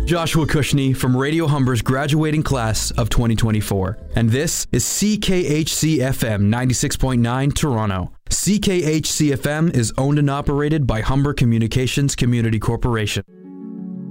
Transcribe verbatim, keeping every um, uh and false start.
Joshua Cushney from Radio Humber's graduating class of twenty twenty-four, and this is C K H C F M ninety-six point nine Toronto. C K H C F M is owned and operated by Humber Communications Community Corporation.